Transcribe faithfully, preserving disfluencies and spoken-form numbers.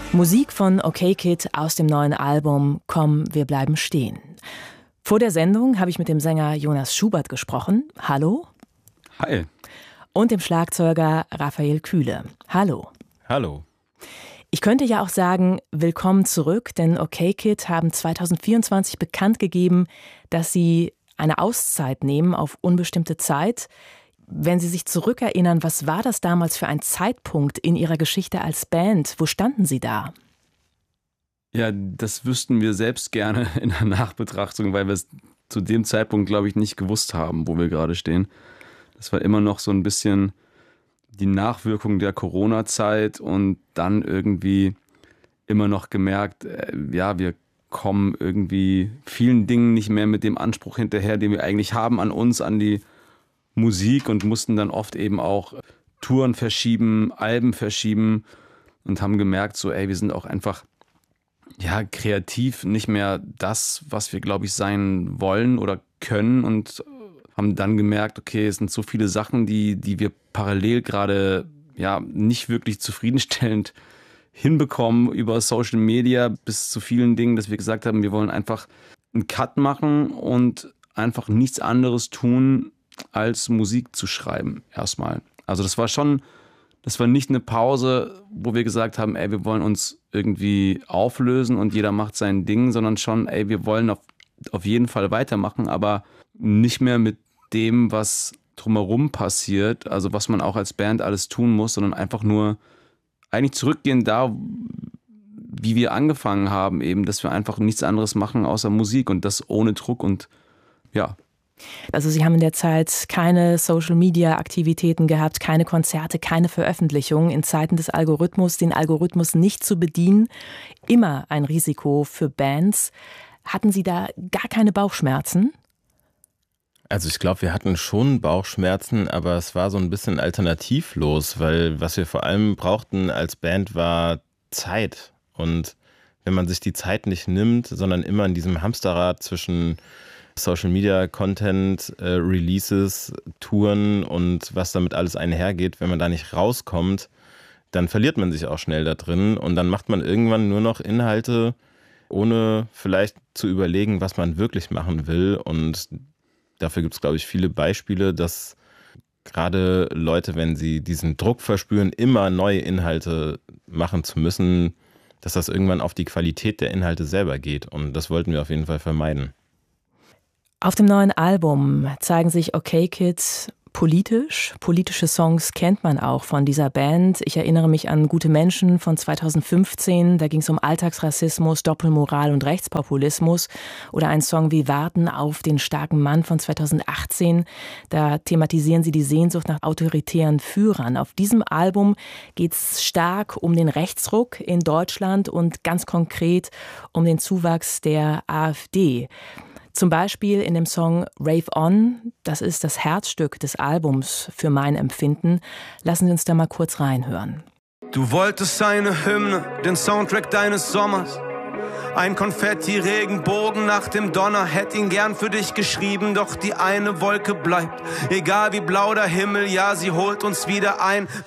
Musik von OK Kid aus dem neuen Album Komm, wir bleiben stehen. Vor der Sendung habe ich mit dem Sänger Jonas Schubert gesprochen. Hallo. Hi. Und dem Schlagzeuger Raphael Kühle. Hallo. Hallo. Ich könnte ja auch sagen, willkommen zurück, denn OK Kid haben zwanzig vierundzwanzig bekannt gegeben, dass sie eine Auszeit nehmen auf unbestimmte Zeit. Wenn Sie sich zurückerinnern, was war das damals für ein Zeitpunkt in Ihrer Geschichte als Band? Wo standen Sie da? Ja, das wüssten wir selbst gerne in der Nachbetrachtung, weil wir es zu dem Zeitpunkt, glaube ich, nicht gewusst haben, wo wir gerade stehen. Das war immer noch so ein bisschen die Nachwirkung der Corona-Zeit und dann irgendwie immer noch gemerkt, äh, ja, wir kommen irgendwie vielen Dingen nicht mehr mit dem Anspruch hinterher, den wir eigentlich haben an uns, an die Musik, und mussten dann oft eben auch Touren verschieben, Alben verschieben und haben gemerkt, so ey, wir sind auch einfach ja kreativ nicht mehr das, was wir, glaube ich, sein wollen oder können, und haben dann gemerkt, okay, es sind so viele Sachen, die, die wir parallel gerade ja nicht wirklich zufriedenstellend hinbekommen über Social Media bis zu vielen Dingen, dass wir gesagt haben, wir wollen einfach einen Cut machen und einfach nichts anderes tun, als Musik zu schreiben erstmal. Also das war schon, das war nicht eine Pause, wo wir gesagt haben, ey, wir wollen uns irgendwie auflösen und jeder macht sein Ding, sondern schon, ey, wir wollen auf, auf jeden Fall weitermachen, aber nicht mehr mit dem, was drumherum passiert, also was man auch als Band alles tun muss, sondern einfach nur eigentlich zurückgehen da, wie wir angefangen haben, eben, dass wir einfach nichts anderes machen außer Musik und das ohne Druck und ja. Also Sie haben in der Zeit keine Social-Media-Aktivitäten gehabt, keine Konzerte, keine Veröffentlichungen. In Zeiten des Algorithmus, den Algorithmus nicht zu bedienen, immer ein Risiko für Bands. Hatten Sie da gar keine Bauchschmerzen? Also ich glaube, wir hatten schon Bauchschmerzen, aber es war so ein bisschen alternativlos, weil was wir vor allem brauchten als Band war Zeit. Und wenn man sich die Zeit nicht nimmt, sondern immer in diesem Hamsterrad zwischen Social Media Content, äh, Releases, Touren und was damit alles einhergeht, wenn man da nicht rauskommt, dann verliert man sich auch schnell da drin und dann macht man irgendwann nur noch Inhalte, ohne vielleicht zu überlegen, was man wirklich machen will. Und dafür gibt es, glaube ich, viele Beispiele, dass gerade Leute, wenn sie diesen Druck verspüren, immer neue Inhalte machen zu müssen, dass das irgendwann auf die Qualität der Inhalte selber geht. Und das wollten wir auf jeden Fall vermeiden. Auf dem neuen Album zeigen sich OK Kid politisch. Politische Songs kennt man auch von dieser Band. Ich erinnere mich an Gute Menschen von zweitausendfünfzehn. Da ging es um Alltagsrassismus, Doppelmoral und Rechtspopulismus. Oder ein Song wie Warten auf den starken Mann von zweitausendachtzehn. Da thematisieren sie die Sehnsucht nach autoritären Führern. Auf diesem Album geht es stark um den Rechtsruck in Deutschland und ganz konkret um den Zuwachs der AfD. Zum Beispiel in dem Song Rave On, das ist das Herzstück des Albums für mein Empfinden. Lassen Sie uns da mal kurz reinhören. Du wolltest eine Hymne, den Soundtrack deines Sommers. Ein Konfetti-Regenbogen nach dem Donner, hätt ihn gern für dich geschrieben, doch die eine Wolke bleibt. Egal wie blau der Himmel, ja, sie holt uns wieder ein.